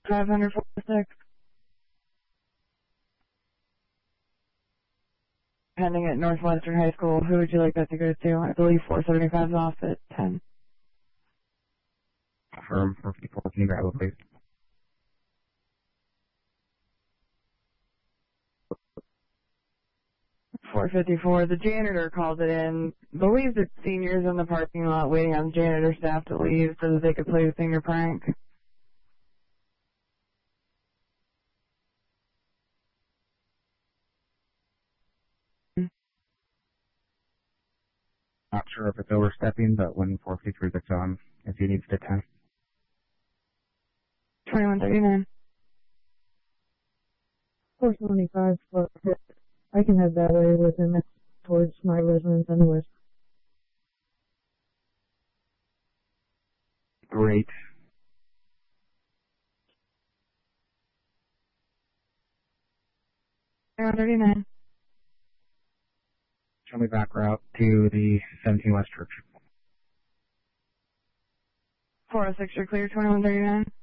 546. Pending at Northwestern High School. Who would you like that to go to? I believe 475 is off at 10. Firm 454, can you grab it, please? .454. The janitor called it in. Believes it's seniors in the parking lot waiting on janitor staff to leave so that they could play the senior prank. Not sure if it's overstepping, but when 453 gets on, if he needs to 10. 2139. 475, but I can head that way with him towards my residence anyways. Great. .39. Show me back route to the 17 West Church. 406, you're clear. 2139.